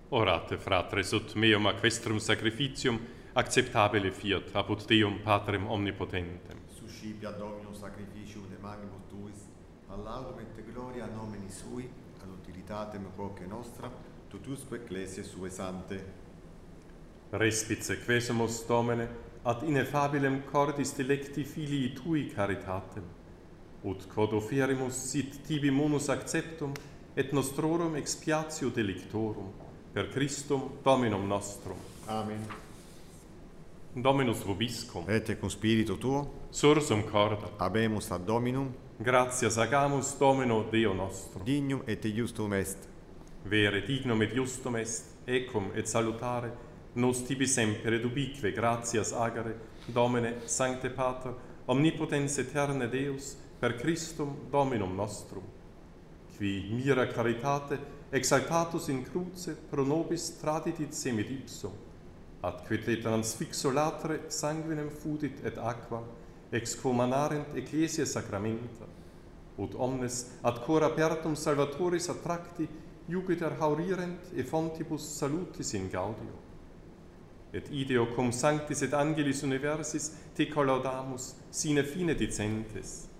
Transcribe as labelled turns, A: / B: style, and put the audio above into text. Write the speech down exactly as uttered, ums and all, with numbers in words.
A: Orate, fratres, ut meum aquestrum sacrificium acceptabile fiat apud Deum Patrem omnipotentem.
B: Suscipia Dominum sacrificium de magnibus tuis, ad laudum et gloria nomini sui, ad utilitatem quoque nostra, totusque ecclesiae sue sante.
A: Respice quesumus, Domine, ad ineffabilem cordis delecti filii tui caritatem, ut quod offerimus sit tibi munus acceptum, et nostrorum expiatio delictorum, per Christum Dominum nostrum.
B: Amen.
A: Dominus vobiscum,
B: Et cum spiritu tuo,
A: sursum corda,
B: habemus ad Dominum,
A: gratias agamus Domino Deo nostro.
B: dignum et justum est.
A: Vere dignum et justum est, ecum et salutare, nos tibi semper et ubique gratias agere, Domine, Sancte Pater, omnipotens eterne Deus, per Christum Dominum nostrum, qui mira caritate exaltatus in cruce pro nobis traditit semid ipso, atque te transfixo latre sanguinem fudit et aquam, ex quo manarent ecclesiae sacramenta, ut omnes ad cor apertum salvatoris attracti iugiter haurirent e fontibus salutis in gaudio. Et ideo cum sanctis et angelis universis te collaudamus sine fine dicentes,